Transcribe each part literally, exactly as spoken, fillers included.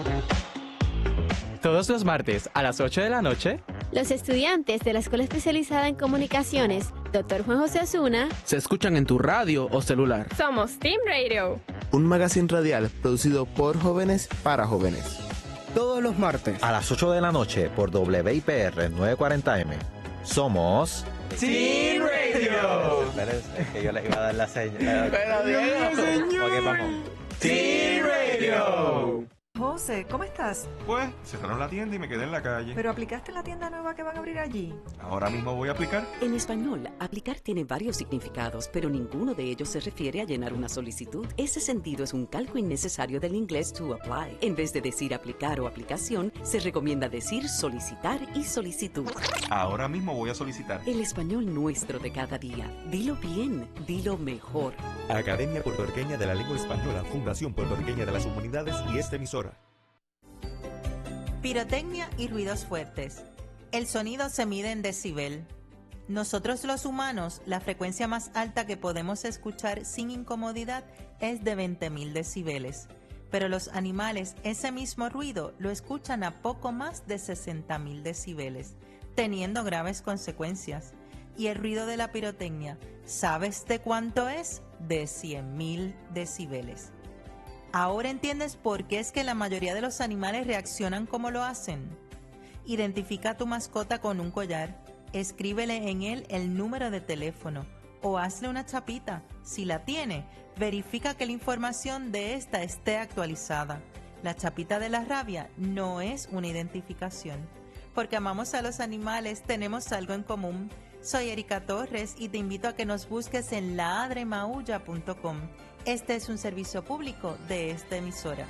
Todos los martes a las ocho de la noche, los estudiantes de la Escuela Especializada en Comunicaciones, doctor Juan José Osuna, se escuchan en tu radio o celular. Somos Team Radio, un magazine radial producido por jóvenes para jóvenes. Todos los martes a las ocho de la noche por W I P R novecientos cuarenta M. Somos Team Radio. Espérense, es que yo les iba a dar la señal. Pero Diego, Ok, vamos. Team Radio. José, ¿cómo estás? Pues, cerraron la tienda y me quedé en la calle. ¿Pero aplicaste en la tienda nueva que van a abrir allí? Ahora mismo voy a aplicar. En español, aplicar tiene varios significados, pero ninguno de ellos se refiere a llenar una solicitud. Ese sentido es un calco innecesario del inglés to apply. En vez de decir aplicar o aplicación, se recomienda decir solicitar y solicitud. Ahora mismo voy a solicitar. El español nuestro de cada día. Dilo bien, dilo mejor. Academia Puertorriqueña de la Lengua Española, Fundación Puertorriqueña de las Humanidades y esta emisora. Pirotecnia y ruidos fuertes. El sonido se mide en decibel. Nosotros los humanos, la frecuencia más alta que podemos escuchar sin incomodidad es de veinte mil decibeles. Pero los animales ese mismo ruido lo escuchan a poco más de sesenta mil decibeles, teniendo graves consecuencias. Y el ruido de la pirotecnia, ¿sabes de cuánto es? De cien mil decibeles. Ahora entiendes por qué es que la mayoría de los animales reaccionan como lo hacen. Identifica a tu mascota con un collar, escríbele en él el número de teléfono o hazle una chapita. Si la tiene, verifica que la información de esta esté actualizada. La chapita de la rabia no es una identificación. Porque amamos a los animales, tenemos algo en común. Soy Erika Torres y te invito a que nos busques en ladremaulla punto com. Este es un servicio público de esta emisora.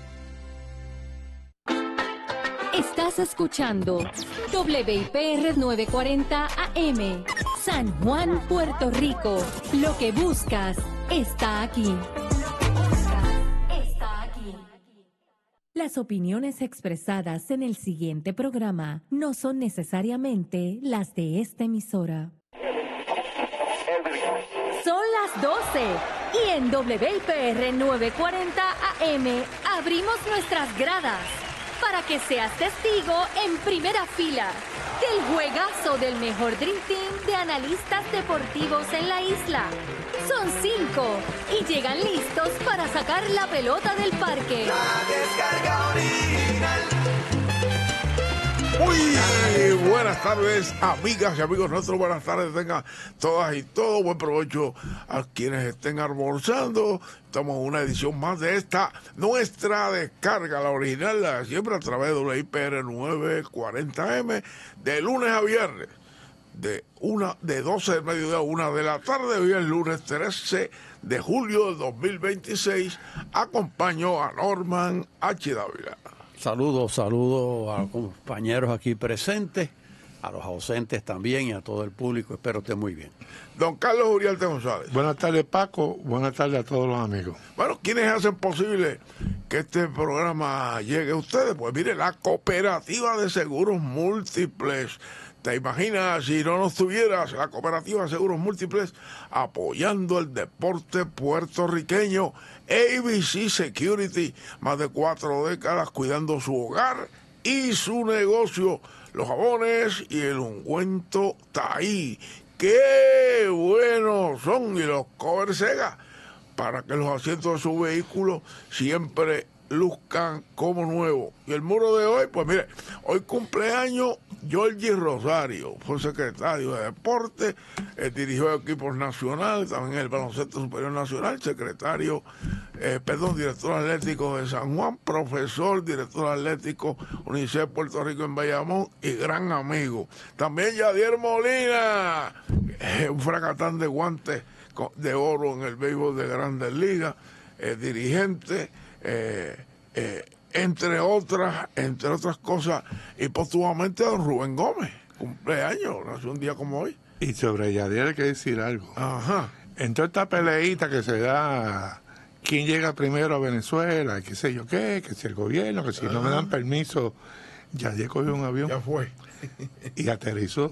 Estás escuchando W I P R novecientos cuarenta A M, San Juan, Puerto Rico. Lo que buscas está aquí. Está aquí. Las opiniones expresadas en el siguiente programa no son necesariamente las de esta emisora. Son las doce y en W I P R novecientos cuarenta A M abrimos nuestras gradas para que seas testigo en primera fila del juegazo del mejor Dream Team de analistas deportivos en la isla. Son cinco y llegan listos para sacar la pelota del parque. La descarga original. Muy buenas tardes, amigas y amigos nuestros. Buenas tardes, tengan todas y todos. Buen provecho a quienes estén almorzando. Estamos en una edición más de esta nuestra descarga, la original, la de siempre a través de W I P R novecientos cuarenta M, de lunes a viernes, de una de doce del mediodía a una de la tarde. Hoy es el lunes trece de julio de dos mil veintiséis. Acompañó a Norman H. Dávila. Saludos, saludos a los compañeros aquí presentes, a los ausentes también y a todo el público. Espero esté muy bien. Don Carlos Uriarte González. Buenas tardes, Paco. Buenas tardes a todos los amigos. Bueno, ¿quiénes hacen posible que este programa llegue a ustedes? Pues mire, la Cooperativa de Seguros Múltiples. ¿Te imaginas si no nos tuvieras la Cooperativa de Seguros Múltiples apoyando el deporte puertorriqueño? A B C Security, más de cuatro décadas cuidando su hogar y su negocio. Los jabones y el ungüento Taí. ¡Qué buenos son! Y los cover Sega, para que los asientos de su vehículo siempre luzcan como nuevos. Y el muro de hoy, pues mire, hoy cumpleaños Georgie Rosario, fue secretario de Deporte, eh, dirigió equipos nacionales, también el Baloncesto Superior Nacional, secretario, eh, perdón, director atlético de San Juan, profesor, director atlético UNICEF Puerto Rico en Bayamón y gran amigo. También Yadier Molina, eh, un fracatán de guantes de oro en el béisbol de Grandes Ligas, eh, dirigente, eh, eh, entre otras, entre otras cosas, y póstumamente a don Rubén Gómez, cumpleaños, nació un día como hoy. Y sobre Yadier hay que decir algo. Ajá. En toda esta peleita que se da, quién llega primero a Venezuela, qué sé yo qué, que si el gobierno, que si Ajá. no me dan permiso, Yadier cogió un avión. Ya fue. Y aterrizó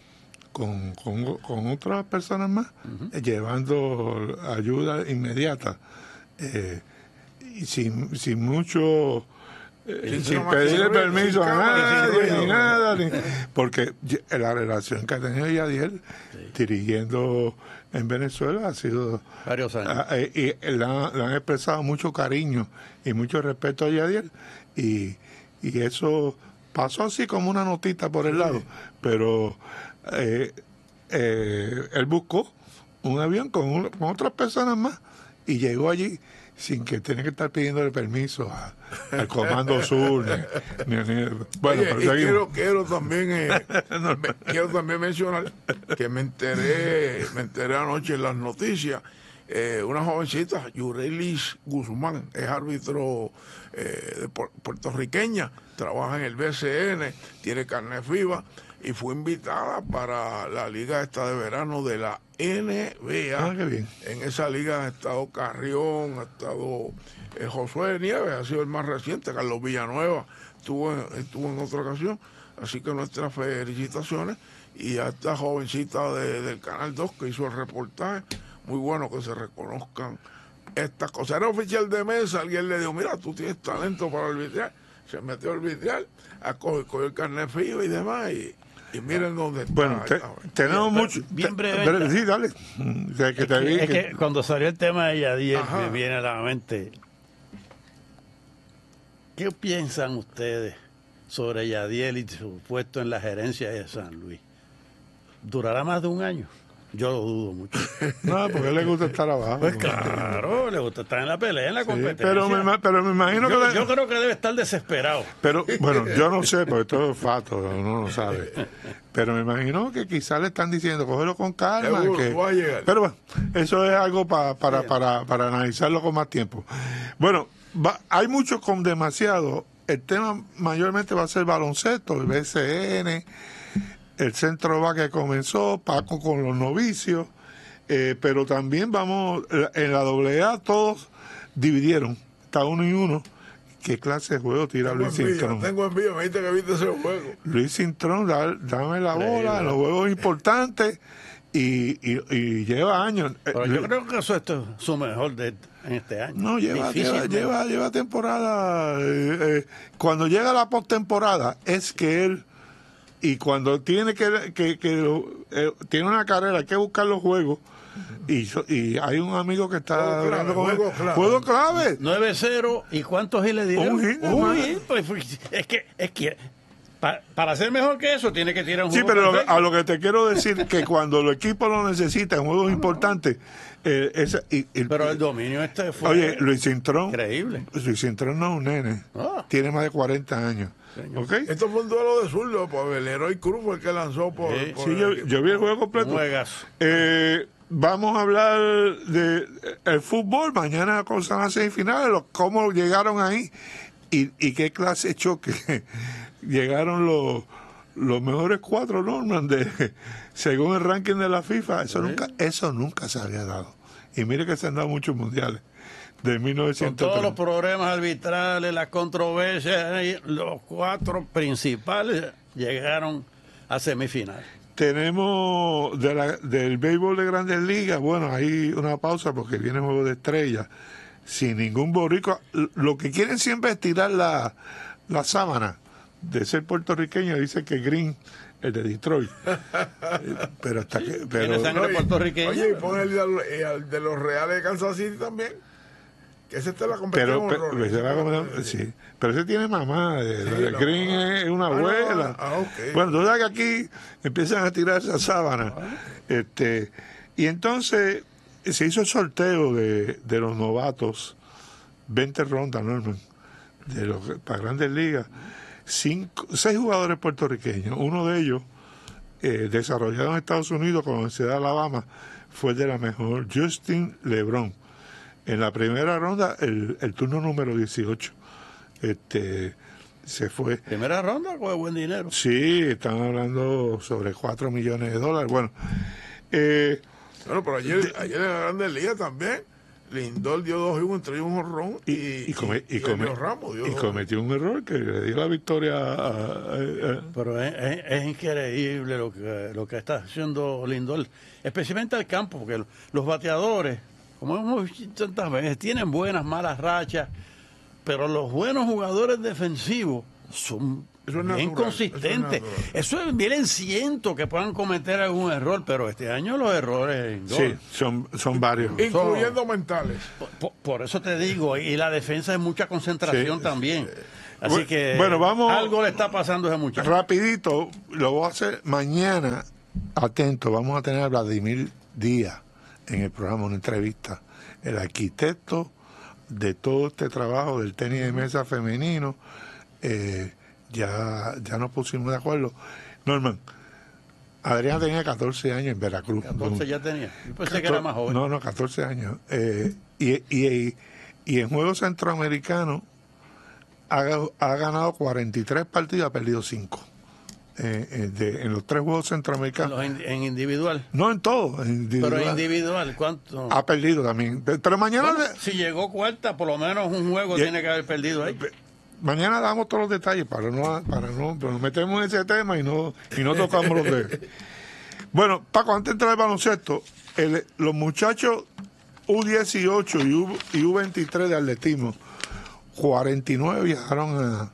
con, con, con otras personas más, uh-huh. llevando ayuda inmediata. Eh, y sin, sin mucho Eh, sin pedirle permiso a nadie ni nada, ni- porque la relación que ha tenido Yadiel dirigiendo en Venezuela ha sido varios años. ah, eh, y le han, le han expresado mucho cariño y mucho respeto a Yadiel y, y eso pasó así como una notita por el lado, pero eh, eh, él buscó un avión con, un- con otras personas más y llegó allí sin que tenga que estar pidiéndole permiso a- al Comando Sur. ni- ni- ni- bueno, Oye, pero y seguimos. quiero, quiero también eh, me- quiero también mencionar que me enteré me enteré anoche en las noticias, eh, una jovencita, Yurelis Guzmán, es árbitro eh, de pu- puertorriqueña, trabaja en el B C N, tiene carne FIBA y fue invitada para la liga esta de verano de la N B A. Ah, qué bien. En esa liga ha estado Carrión, ha estado eh, Josué Nieves, ha sido el más reciente, Carlos Villanueva estuvo en, estuvo en otra ocasión, así que nuestras felicitaciones y a esta jovencita de- del Canal dos que hizo el reportaje, muy bueno que se reconozcan estas cosas. Era oficial de mesa, alguien le dijo, mira, tú tienes talento para arbitrar, se metió a arbitrar, a coger, cogió el carnet frío y demás, y, y miren dónde está. Bueno, te- tenemos mucho. bien te- breve. pero sí, dale. Mm, que- que Es te que, vi es que- que cuando salió el tema de Yadiel Ajá. me viene a la mente. ¿Qué piensan ustedes sobre Yadiel y su puesto en la gerencia de San Luis? ¿Durará más de un año? Yo lo dudo mucho. No, porque a él le gusta estar abajo. Pues claro, le gusta estar en la pelea, en la Sí, competencia. pero, me, ima- pero me imagino yo, que... le- yo creo que debe estar desesperado. Pero, bueno, yo no sé, porque todo es fato, uno no sabe. Pero me imagino que quizás le están diciendo, cógelo con calma. Seguro, que- va a llegar. Pero bueno, eso es algo pa- para, para, para analizarlo con más tiempo. Bueno, va- hay mucho con demasiado. El tema mayormente va a ser baloncesto, el B C N, el centro va que comenzó, Paco con los novicios, eh, pero también vamos, en la doble A todos dividieron, está uno y uno. ¿Qué clase de juego tira Tengo Luis envidia, Cintrón? tengo envío, me dijiste que viste ese juego. Luis Cintrón, da- dame la bola en los juegos importantes y, y, y lleva años. Pero Eh, yo creo que eso es su mejor de, en este año. No, lleva, lleva, Difícilmente. lleva, lleva temporada. eh, eh, cuando llega la postemporada es que él, y cuando tiene que, que, que lo- eh, tiene una carrera, hay que buscar los juegos. Y, so- y hay un amigo que está Juego clave, hablando con él. juego clave. Juego clave. nueve cero, ¿y cuántos hits le dieron? Un hit, Un nomás. hit, pues, pues, es que, es que pa- para ser mejor que eso tiene que tirar un Sí, juego pero lo- perfecto. a lo que te quiero decir que cuando los equipos lo necesitan en juegos importantes, eh, ese- y- y- Pero el dominio este fue Oye, Luis Cintrón. increíble. Luis Cintrón no es un nene. Ah. Tiene más de cuarenta años. ¿Ok? Esto fue un duelo de zurdo, pues el héroe Cruz fue el que lanzó por. Sí, por Sí, el yo, equipo. yo vi el juego completo. Un juegazo. Eh, vamos a hablar de eh, el fútbol. Mañana con las semifinales, los- cómo llegaron ahí y, y qué clase de choque. Llegaron los, los mejores cuatro, Norman, de, según el ranking de la FIFA. Eso, nunca, eso nunca se había dado. Y mire que se han dado muchos mundiales. De Con mil novecientos todos los treinta. problemas arbitrales, las controversias, y los cuatro principales llegaron a semifinal. Tenemos de la- del béisbol de Grandes Ligas, bueno, hay una pausa porque viene el juego de estrellas, sin ningún boricua. Lo que quieren siempre es tirar la, la sábana de ser puertorriqueño, dice que Green, el de Detroit. Eh, pero hasta que... Pero, Tiene sangre Oye, puertorriqueña. Oye, y pon el, de- eh, al de los Reales de Kansas City también. Que ese está en la competición. pero, con pero, Rory. ese va a comer- sí. Pero ese tiene mamá, el, Sí, el la Green mamá. es una Ah, no, abuela. ah, ok. Bueno, tú sabes que aquí empiezan a tirar esa sábana. Este, y entonces se hizo el sorteo de, de los novatos, veinte rondas, Norman, de los, para Grandes Ligas. Cinco, seis jugadores puertorriqueños, uno de ellos eh, desarrollado en Estados Unidos con la Universidad de Alabama, fue el de la mejor, Justin LeBron. En la primera ronda, el, el turno número dieciocho, este, se fue. Primera ronda, con buen dinero. Sí, están hablando sobre cuatro millones de dólares. Bueno, eh, Bueno, pero ayer, ayer en la Grandes Ligas también, Lindor dio dos y uno, entre un jonrón y, y, come- y y come- Elio Ramos dio y dos. cometió un error que le dio la victoria a- a- a- Pero es, es- es increíble lo que, lo que está haciendo Lindor, especialmente al campo, porque los bateadores, como hemos visto tantas veces, tienen buenas, malas rachas, pero los buenos jugadores defensivos son Eso es bien natural, consistentes. eso es natural. Eso es bien ciento que puedan cometer algún error, pero este año los errores en gol. Sí, son, son varios. Incluyendo mentales. Por, por eso te digo, y la defensa es mucha concentración Sí. también. Así Bueno, que bueno, vamos- algo le está pasando a ese muchacho. Rapidito, lo voy a hacer mañana. Atento, vamos a tener a Vladimir Díaz en el programa, una entrevista. El arquitecto de todo este trabajo del tenis de mesa femenino. Eh, ya, ya nos pusimos de acuerdo. Norman, Adrián tenía catorce años en Veracruz. catorce ya tenía. Yo pensé que era más joven. No, no, catorce años. Eh, y, y, y en Juegos Centroamericanos ha, ha ganado cuarenta y tres partidos, ha perdido cinco. Eh, eh, de- en los tres Juegos Centroamericanos. Los in- en individual. No en todo, en individual. Pero individual, ¿cuánto? Ha perdido también. Pero mañana, Bueno, si llegó cuarta, por lo menos un juego Ya- tiene que haber perdido ahí. mañana damos todos los detalles para no, para no, pero nos metemos en ese tema y no, y no tocamos los de. Bueno, Paco, antes de entrar al baloncesto, el- los muchachos U dieciocho y U, y U veintitrés de atletismo, cuarenta y nueve viajaron a,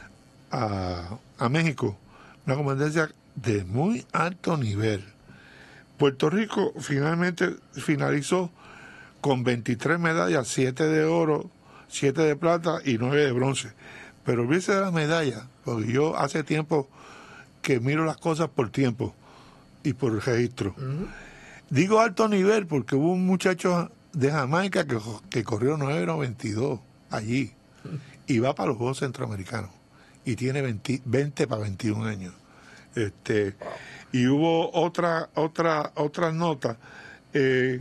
a, a México. Una competencia de muy alto nivel. Puerto Rico finalmente finalizó con veintitrés medallas, siete de oro, siete de plata y nueve de bronce. Pero olvídese de las medallas, porque yo hace tiempo que miro las cosas por tiempo y por registro. Digo alto nivel porque hubo un muchacho de Jamaica que, que corrió nueve noventa y dos allí y va para los Juegos Centroamericanos y tiene veinte, veinte para veintiún años. Este, y hubo otra, otra, otras notas. Eh,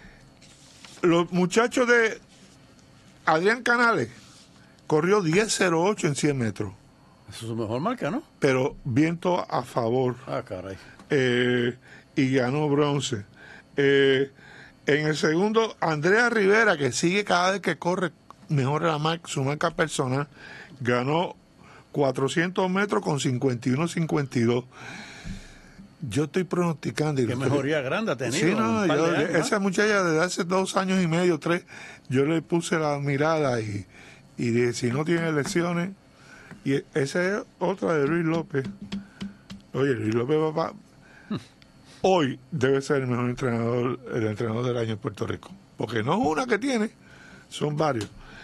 los muchachos de Adrián Canales corrió diez cero ocho en cien metros. Esa es su mejor marca, ¿no? Pero viento a favor. Ah, caray. Eh, y ganó bronce. Eh, en el segundo, Andrea Rivera, que sigue cada vez que corre, mejora la marca, su marca personal, ganó cuatrocientos metros con cincuenta y uno cincuenta y dos. Yo estoy pronosticando. y Qué lo mejoría estoy- grande ha tenido. Sí, no, un par yo- de años, ¿no? esa muchacha desde hace dos años y medio, tres, yo le puse la mirada y, y dije, si no tiene lesiones, y esa es otra de Luis López. Oye, Luis López, papá, hoy debe ser el mejor entrenador, el entrenador del año en Puerto Rico. Porque no es una que tiene, son varios.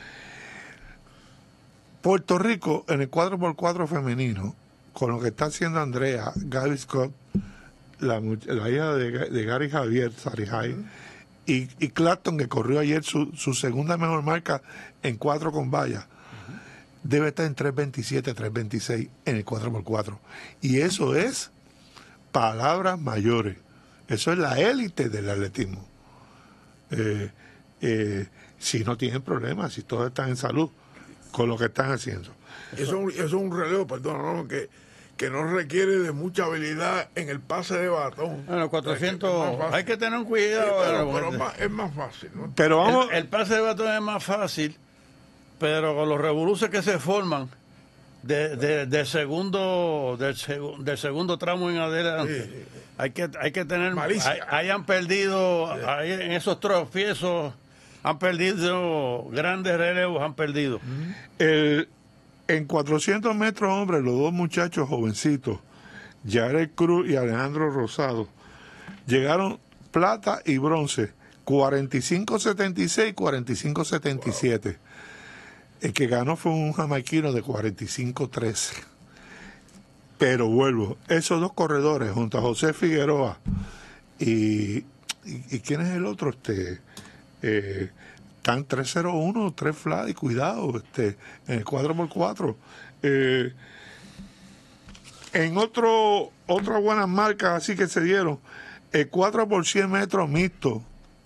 Puerto Rico, en el cuatro por cuatro femenino, con lo que está haciendo Andrea, Gaby Scott, la, mu- la hija de, Ga- de Gary Javier, Sarijay, y, y Clapton, que corrió ayer su, su segunda mejor marca en cuatro con vallas, debe estar en tres veintisiete, tres veintiséis en el cuatro por cuatro. Y eso es palabras mayores. Eso es la élite del atletismo. Eh, eh, si no tienen problemas, si todos están en salud con lo que están haciendo. Eso, eso es un relevo, perdón, ¿no? que, que no requiere de mucha habilidad en el pase de batón. Bueno, cuatrocientos, Es más fácil. hay que tener un cuidado. Sí, pero, bueno, pero porque- más- es más fácil, ¿no? Pero vamos, el, el pase de batón es más fácil, pero con los revoluces que se forman de, de, de segundo del, segu- del segundo tramo en adelante, hay que hay que tener Malicia. hay- hayan perdido hay- en esos tropiezos, han perdido grandes relevos, han perdido. el, en cuatrocientos metros hombres, los dos muchachos jovencitos, Jared Cruz y Alejandro Rosado, llegaron plata y bronce, cuarenta y cinco setenta y seis, cuarenta y cinco setenta y siete. El que ganó fue un jamaiquino de cuarenta y cinco trece. Pero vuelvo, esos dos corredores, junto a José Figueroa y, y, y ¿quién es el otro? Este, eh, están tres cero uno, tres flat y cuidado, este, en el cuatro por cuatro. Eh, en otro, otras buenas marcas así que se dieron, el cuatro por cien metros mixto,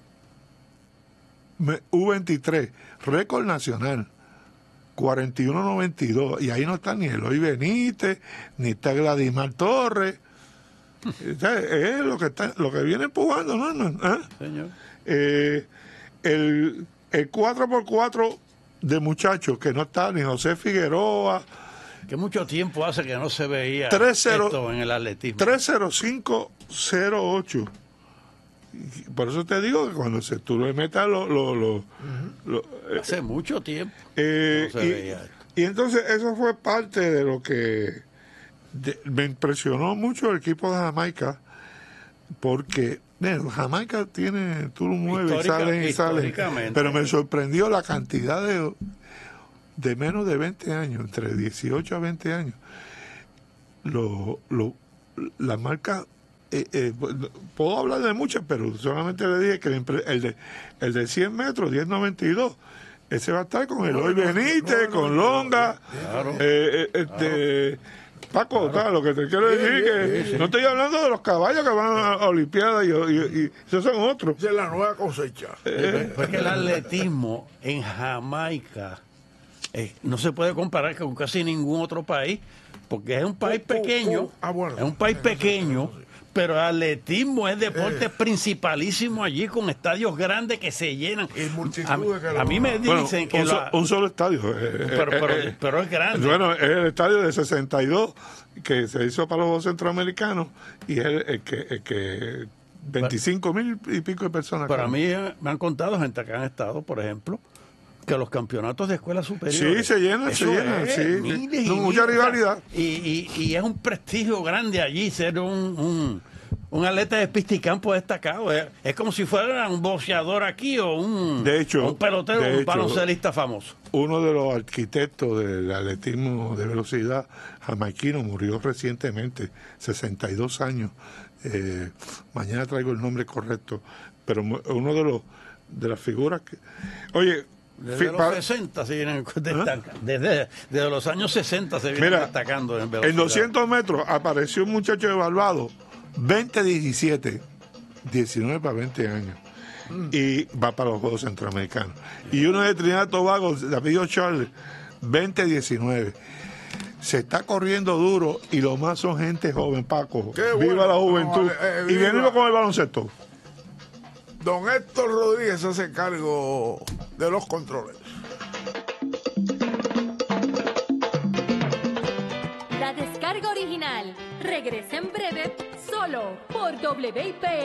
me- U veintitrés, récord nacional, cuarenta y uno noventa y dos, y ahí no está ni Eloy Benítez, ni está Gladimar Torres. O sea, es lo que está, lo que viene empujando, ¿no? ¿no? ¿Ah? Señor. Eh, el, el cuatro por cuatro de muchachos, que no está ni José Figueroa, Que mucho tiempo hace que no se veía tres cero esto en el atletismo. tres cero cinco cero ocho. Por eso te digo que cuando se, tú le metas lo, lo, lo, lo, Hace eh, mucho tiempo. eh, no se y, veía esto. y entonces eso fue parte de lo que de- me impresionó mucho el equipo de Jamaica, porque bueno, Jamaica tiene, tú lo mueves y Histórica- sales y sales, históricamente. pero me sorprendió la cantidad de, de menos de veinte años, entre dieciocho a veinte años, lo, lo, la marca, eh, eh, puedo hablar de muchas, pero solamente le dije que el, impre- el de, el de cien metros, diez noventa y dos, ese va a estar con Eloy Benítez, con Longa, Claro. eh, eh, este, Paco, tal, lo que te quiero decir que sí, sí. no estoy hablando de los caballos que van a Olimpiadas y, y- y esos son otros. Esa es la nueva cosecha. Eh, Porque el atletismo en Jamaica eh, no se puede comparar con casi ningún otro país, porque es un país Oh, oh, pequeño, oh. Ah, bueno. es un país pequeño, pero el atletismo es deporte Eh. principalísimo allí, con estadios grandes que se llenan. Y multitud A, mí- de que lo- a mí me Bueno, dicen que un, so- la- un solo estadio. eh, Pero- eh, pero- eh, pero es grande. Bueno, es el estadio de sesenta y dos que se hizo para los Juegos Centroamericanos y es el, el que, el que veinticinco mil y pico de personas. para caben. mí eh, me han contado gente que han estado, por ejemplo, que los campeonatos de escuelas superiores. Sí, se llenan, se eso llenan, es, sí. miles y No, mucha miles, rivalidad. Y, y, y es un prestigio grande allí ser un, un, un atleta de pisticampo destacado. Es, es como si fuera un boxeador aquí o un, De hecho, un pelotero, de un hecho, baloncelista famoso. Uno de los arquitectos del atletismo de velocidad jamaiquino murió recientemente, sesenta y dos años. Eh, mañana traigo el nombre correcto, pero mu- uno de los de las figuras que... Oye, Desde fi- los pa- sesenta se vienen destaca- desde, desde los años sesenta se vienen Mira, destacando en velocidad. en doscientos metros apareció un muchacho de Barbados, veinte diecisiete, diecinueve para veinte años. Y va para los Juegos Centroamericanos. Y uno de Trinidad y Tobago, David Charles, veinte diecinueve. Se está corriendo duro y lo más son gente joven, Paco. Qué Viva bueno. la juventud. No, vale, eh, y viva. venimos con el baloncesto. Don Héctor Rodríguez hace cargo de los controles. La descarga original regresa en breve solo por W I P R.